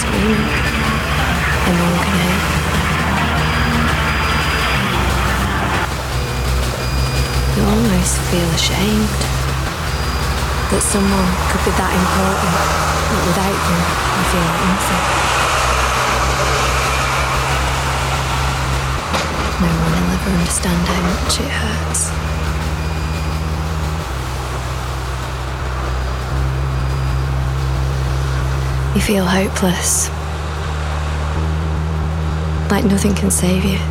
screaming, and no one can hear. You almost feel ashamed that someone could be that important, but without them, you feel like nothing. No one will ever understand how much it hurts. You feel hopeless, like nothing can save you.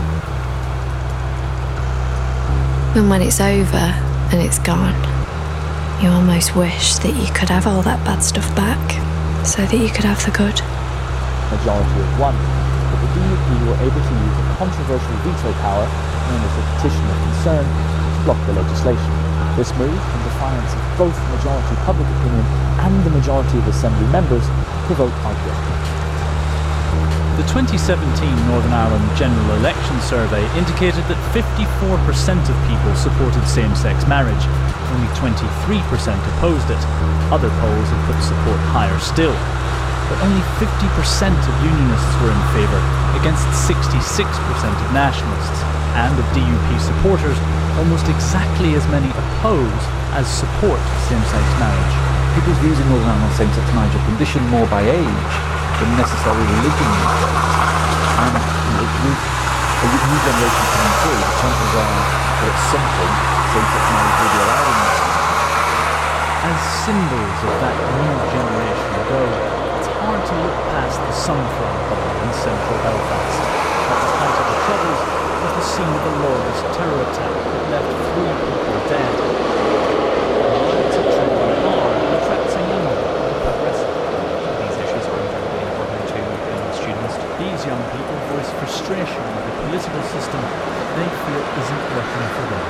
And when it's over and it's gone, you almost wish that you could have all that bad stuff back, so that you could have the good. Majority of one, but the DUP were able to use a controversial veto power, known as the petition of concern, to block the legislation. This move, in defiance of both majority public opinion and the majority of Assembly members, provoked outbreak. The 2017 Northern Ireland General Election Survey indicated that 54% of people supported same-sex marriage. Only 23% opposed it. Other polls have put support higher still. But only 50% of unionists were in favour, against 66% of nationalists. And of DUP supporters, almost exactly as many oppose as support same-sex marriage. People's views in Northern Ireland on same-sex marriage are conditioned more by age than necessarily religion. And with a new generation coming through, the chances are that at some point same-sex marriage will be allowed in this. As symbols of that new generation go, it's hard to look past the Sunflower Hall in central Belfast. At the height of the Troubles was the scene of a lawless terror attack that left 3 people dead. Riots at Trinity Bar attracts a young progressive. These issues are incredibly important to young students. These young people voice frustration with the political system they feel isn't working for them.